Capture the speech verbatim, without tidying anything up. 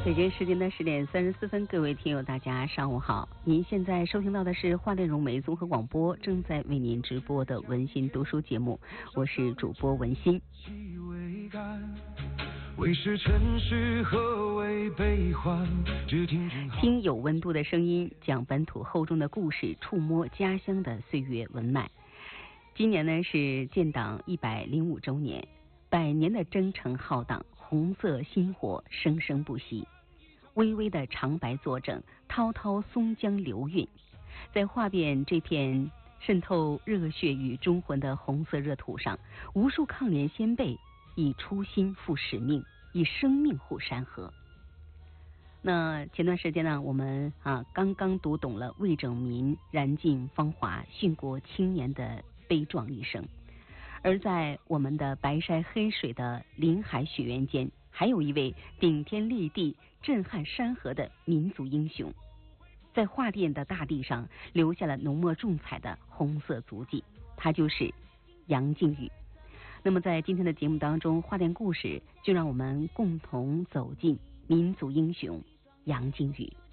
北京时间的十点三十四分，各位听友大家上午好，您现在收听到的是华电融媒综合广播正在为您直播的文心读书节目，我是主播文心。为是尘世何为悲欢，只听听有温度的声音，讲本土厚重的故事，触摸家乡的岁月文脉。今年呢是建党一百零五周年，百年的征程浩荡，红色薪火生生不息。巍巍的长白作证，滔滔松江流韵，在画遍这片渗透热血与忠魂的红色热土上，无数抗联先辈以初心赴使命，以生命护山河。那前段时间呢，我们啊刚刚读懂了魏拯民燃尽芳华、殉国青年的悲壮一生，而在我们的白山黑水的林海雪原间，还有一位顶天立地、震撼山河的民族英雄，在华电的大地上留下了浓墨重彩的红色足迹，他就是杨靖宇。那么在今天的节目当中，华电故事就让我们共同走进民族英雄杨靖宇。